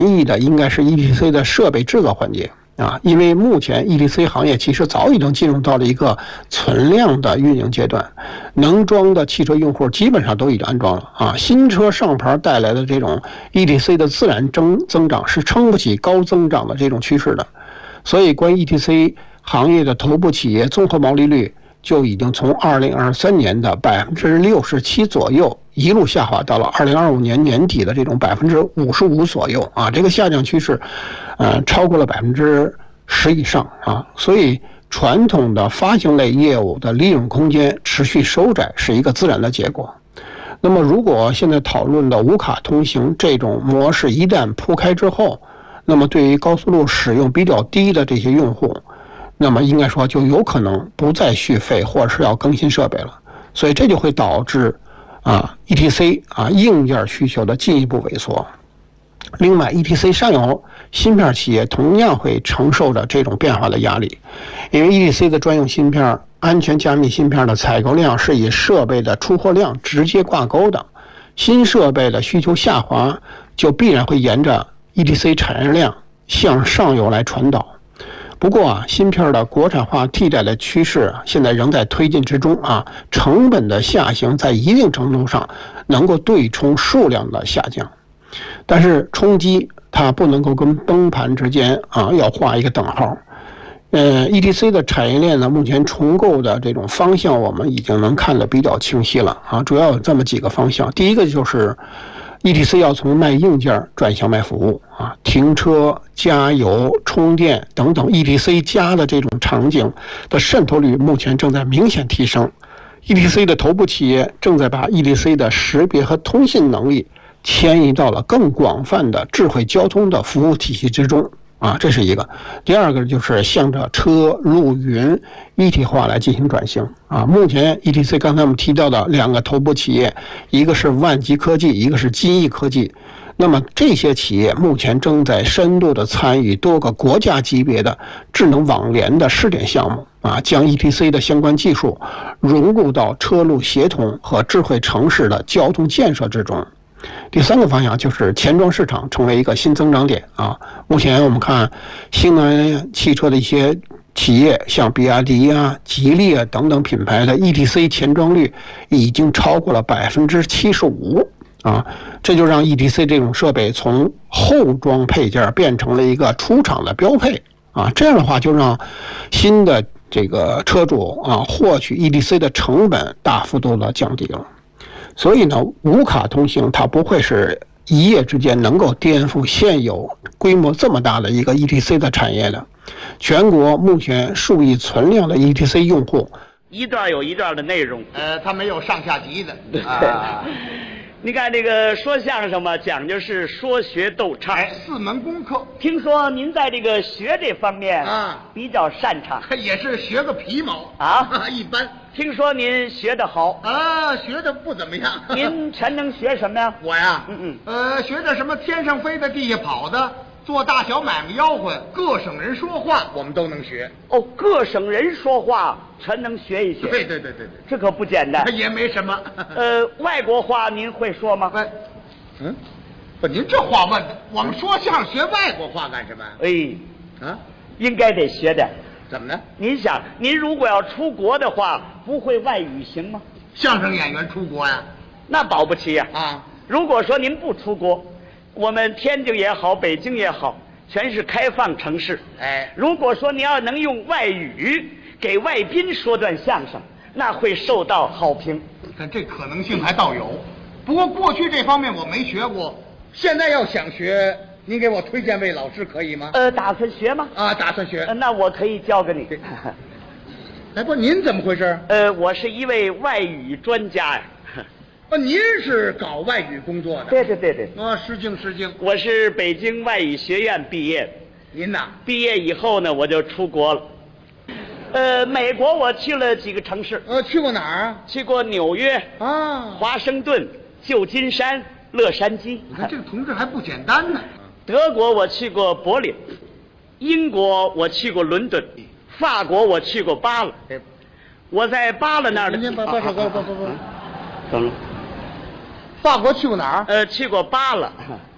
意的应该是 ETC 的设备制造环节啊，因为目前 ETC 行业其实早已经进入到了一个存量的运营阶段，能装的汽车用户基本上都已经安装了啊。新车上牌带来的这种 ETC 的自然增长是撑不起高增长的这种趋势的，所以关于 ETC 行业的头部企业综合毛利率就已经从2023年的67%左右一路下滑到了2025年年底的这种55%左右啊，这个下降趋势，超过了10%以上啊，所以传统的发行类业务的利润空间持续收窄是一个自然的结果。那么，如果现在讨论的无卡通行这种模式一旦铺开之后，那么对于高速路使用比较低的这些用户，那么应该说就有可能不再续费或者是要更新设备了，所以这就会导致ETC 硬件需求的进一步萎缩。另外 ，ETC 上游芯片企业同样会承受着这种变化的压力，因为 ETC 的专用芯片、安全加密芯片的采购量是以设备的出货量直接挂钩的，新设备的需求下滑，就必然会沿着 ETC 产业链向上游来传导。不过芯片的国产化替代的趋势现在仍在推进之中啊，成本的下行在一定程度上能够对冲数量的下降，但是冲击它不能够跟崩盘之间要画一个等号。ETC 的产业链呢，目前重构的这种方向我们已经能看得比较清晰了啊，主要有这么几个方向。第一个就是ETC 要从卖硬件转向卖服务啊，停车、加油、充电等等 ETC 加的这种场景的渗透率目前正在明显提升。ETC 的头部企业正在把 ETC 的识别和通信能力迁移到了更广泛的智慧交通的服务体系之中啊，这是一个。第二个就是向着车、路、云一体化来进行转型啊。目前 ETC 刚才我们提到的两个头部企业，一个是万极科技，一个是金翼科技。那么这些企业目前正在深度的参与多个国家级别的智能网联的试点项目啊，将 ETC 的相关技术融入到车路协同和智慧城市的交通建设之中。第三个方向就是钱庄市场成为一个新增长点啊。目前我们看新能源汽车的一些企业，像比亚迪吉利等等品牌的 ETC 钱庄率已经超过了75%啊，这就让 ETC 这种设备从后装配件变成了一个出厂的标配啊。这样的话就让新的这个车主获取 ETC 的成本大幅度的降低了。所以呢，无卡通行它不会是一夜之间能够颠覆现有规模这么大的一个 ETC 的产业的。全国目前数亿存量的 ETC 用户， 一段有一段的内容， 它没有上下集的。 你看这个说相声嘛，讲究是说学逗唱 ，4门功课。 听说您在这个学这方面比较擅长， 也是学个皮毛一般。 听说您学得好学得不怎么样。 您全能学什么呀？ 我呀，学点什么天上飞的、地下跑的，做大小买卖吆喝，各省人说话，我们都能学。 哦，各省人说话全能学一学。 对， 这可不简单。 也没什么。 外国话您会说吗？ 不，您这话问的，我们说相声学外国话干什么？ 应该得学点。 怎么呢？ 您想，您如果要出国的话，不会外语行吗？ 相声演员出国呀？ 那保不齐呀。如果说您不出国，我们天津也好，北京也好，全是开放城市。如果说您要能用外语给外宾说段相声，那会受到好评。 但这可能性还倒有，不过过去这方面我没学过，现在要想学，您给我推荐位老师可以吗？ 打算学吗？ 打算学。 那我可以教给你。 不，您怎么回事？ 我是一位外语专家呀。 您是搞外语工作的？ 对。 失敬。 我是北京外语学院毕业的。 您呐？ 毕业以后呢，我就出国了。美国我去了几个城市。 去过哪儿啊？ 去过纽约华盛顿、旧金山、洛杉矶。 你看这个同志还不简单呢。 德国我去过柏林，英国我去过伦敦，法国我去过巴勒。我在巴勒那儿的。 您把手不。 怎么了？ 法国去过哪儿？ 去过巴勒。